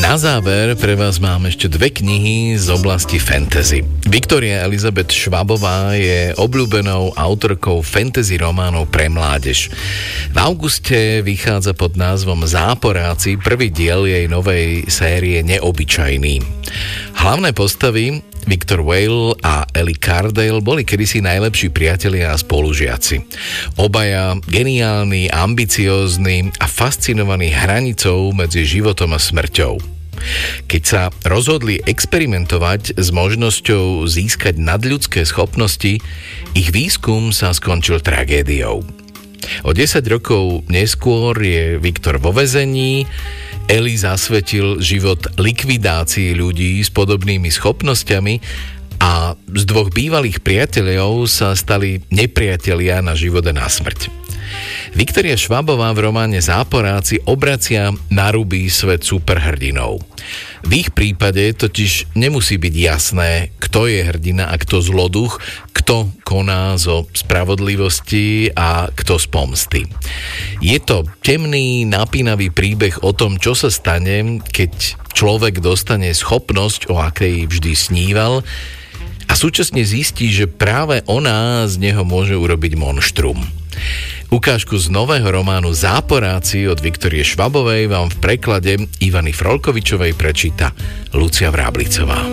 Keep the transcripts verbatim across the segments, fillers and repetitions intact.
Na záver pre vás mám ešte dve knihy z oblasti fantasy. Viktoria Elizabeth Švabová je obľúbenou autorkou fantasy románov pre mládež. V auguste vychádza pod názvom Záporáci prvý diel jej novej série Neobyčajný. Hlavné postavy Viktor Whale a Ellie Cardale boli kedysi najlepší priatelia a spolužiaci. Obaja geniálni, ambiciózni a fascinovaní hranicou medzi životom a smrťou. Keď sa rozhodli experimentovať s možnosťou získať nadľudské schopnosti, ich výskum sa skončil tragédiou. O desať rokov neskôr je Viktor vo väzení, Ellie zasvetil život likvidácii ľudí s podobnými schopnosťami a z dvoch bývalých priateľov sa stali nepriatelia na život a na smrť. Viktoria Švabová v románe Záporáci obracia na ruby svet superhrdinov. V ich prípade totiž nemusí byť jasné, kto je hrdina a kto zloduch, kto koná zo spravodlivosti a kto z pomsty. Je to temný, napínavý príbeh o tom, čo sa stane, keď človek dostane schopnosť, o akej vždy sníval, a súčasne zistí, že práve ona z neho môže urobiť monštrum. Ukážku z nového románu Záporáci od Viktorie Švabovej vám v preklade Ivany Frolkovičovej prečíta Lucia Vráblicová.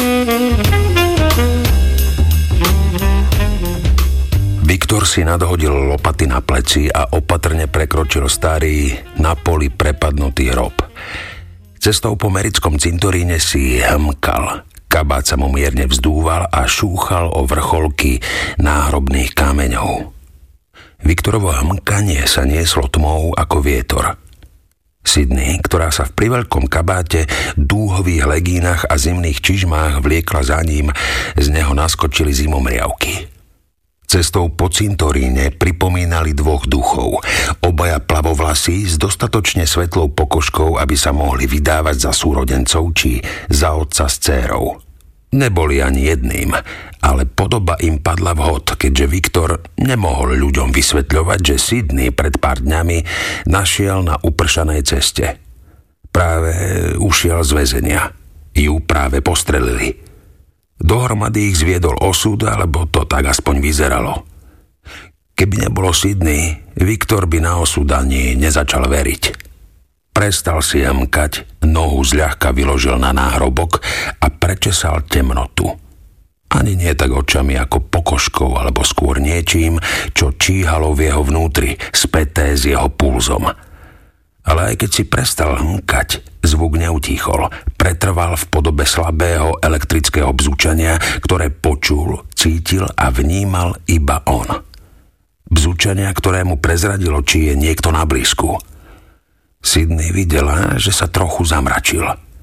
Viktor si nadhodil lopaty na pleci a opatrne prekročil starý, na poli prepadnutý hrob. Cestou po merickom cintoríne si hmkal. Kabát sa mu mierne vzdúval a šúchal o vrcholky náhrobných kameňov. Viktorovo hmkanie sa nieslo tmou ako vietor. Sydney, ktorá sa v priveľkom kabáte, dúhových legínach a zimných čižmách vliekla za ním, z neho naskočili zimomriavky. Cestou po cintoríne pripomínali dvoch duchov, obaja plavovlasí s dostatočne svetlou pokožkou, aby sa mohli vydávať za súrodencov či za otca s dcérou. Neboli ani jedným, ale podoba im padla vhod, keďže Viktor nemohol ľuďom vysvetľovať, že Sydney pred pár dňami našiel na upršanej ceste. Práve ušiel z väzenia. Ju práve postrelili. Dohromady ich zviedol osud, alebo to tak aspoň vyzeralo. Keby nebolo Sydney, Viktor by na osud ani nezačal veriť. Prestal si hmkať, nohu zľahka vyložil na náhrobok a prečesal temnotu. Ani nie tak očami ako pokožkou, alebo skôr niečím, čo číhalo v jeho vnútri, späté s jeho pulzom. Ale aj keď si prestal hmkať, zvuk neutíchol, pretrval v podobe slabého elektrického bzučania, ktoré počul, cítil a vnímal iba on. Bzučania, ktoré mu prezradilo, či je niekto na blízku. Sydney videla, že sa trochu zamračil.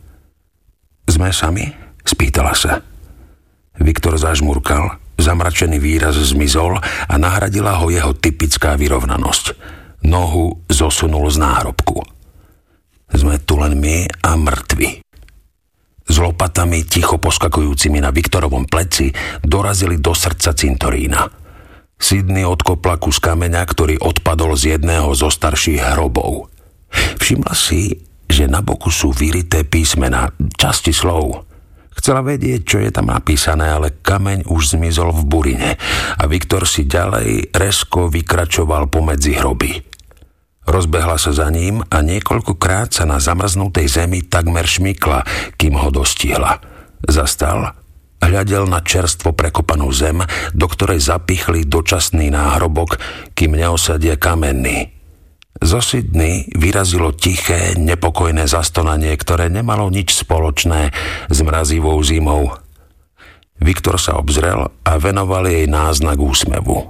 Sme sami? Spýtala sa. Viktor zažmurkal, zamračený výraz zmizol a nahradila ho jeho typická vyrovnanosť. Nohu zosunul z náhrobku. Sme tu len my a mŕtvi. S lopatami, ticho poskakujúcimi na Viktorovom pleci, dorazili do srdca cintorína. Sydney odkopla kus kameňa, ktorý odpadol z jedného zo starších hrobov. Všimla si, že na boku sú vyrité písmená, časti slov. Chcela vedieť, čo je tam napísané, ale kameň už zmizol v burine a Viktor si ďalej rezko vykračoval pomedzi hroby. Rozbehla sa za ním a niekoľkokrát sa na zamrznutej zemi takmer šmykla, kým ho dostihla. Zastal, hľadel na čerstvo prekopanú zem, do ktorej zapichli dočasný náhrobok, kým neosadia kamenný. Zo Sydney vyrazilo tiché, nepokojné zastonanie, ktoré nemalo nič spoločné s mrazivou zimou. Viktor sa obzrel a venoval jej náznak úsmevu.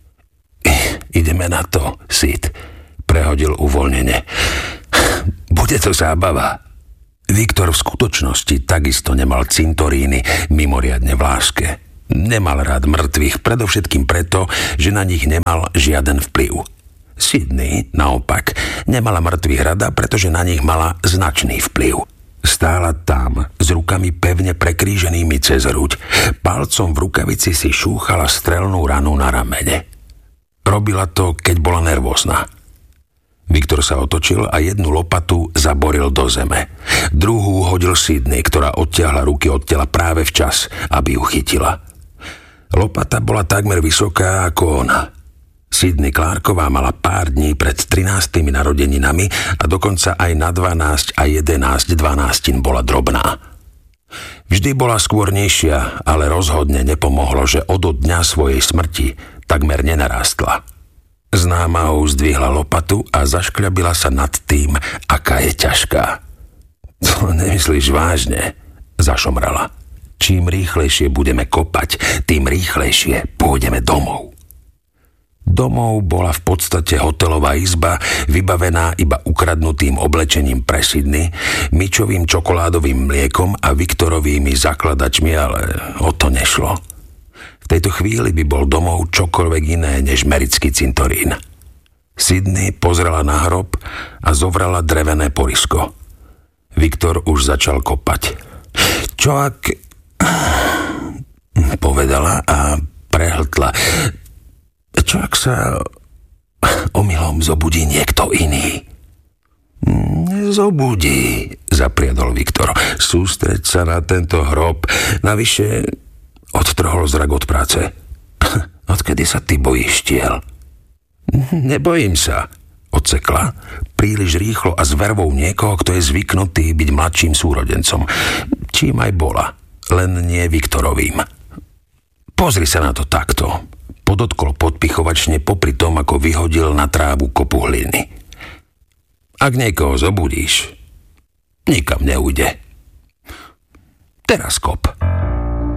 Ideme na to, Syd, prehodil uvoľnene. Bude to zábava. Viktor v skutočnosti takisto nemal cintoríny mimoriadne v láske. Nemal rád mŕtvych, predovšetkým preto, že na nich nemal žiaden vplyv. Sydney, naopak, nemala mŕtvych rada, pretože na nich mala značný vplyv. Stála tam, s rukami pevne prekríženými cez hruď. Palcom v rukavici si šúchala strelnú ranu na ramene. Robila to, keď bola nervózna. Viktor sa otočil a jednu lopatu zaboril do zeme. Druhú hodil Sydney, ktorá odtiahla ruky od tela práve včas, aby ju chytila. Lopata bola takmer vysoká ako ona. Sydney Clarková mala pár dní pred trinástymi narodeninami a dokonca aj na dvanásť a jedenásť dvanástin bola drobná. Vždy bola skôr nižšia, ale rozhodne nepomohlo, že od dňa svojej smrti takmer nenarástla. Známa ho zdvihla lopatu a zaškľabila sa nad tým, aká je ťažká. To nemyslíš vážne, zašomrala. Čím rýchlejšie budeme kopať, tým rýchlejšie pôjdeme domov. Domov bola v podstate hotelová izba, vybavená iba ukradnutým oblečením pre Sydney, Mičovým čokoládovým mliekom a Viktorovými zakladačmi, ale o to nešlo. V tejto chvíli by bol domov čokoľvek iné než merický cintorín. Sydney pozrela na hrob a zovrala drevené porisko. Viktor už začal kopať. Čo ak... povedala a prehltla. Čo ak sa omylom zobudí niekto iný? Nezobudí, zapriadol Viktor. Sústreď sa na tento hrob. Navyše... Odtrhol zrak od práce. Odkedy sa ty bojíš tiel? Nebojím sa, odsekla. Príliš rýchlo a s vervou niekoho, kto je zvyknutý byť mladším súrodencom. Čím aj bola, len nie Viktorovým. Pozri sa na to takto. Podotkol podpichovačne popri tom, ako vyhodil na trávu kopu hliny. Ak niekoho zobudíš, nikam neujde. Teraz kop.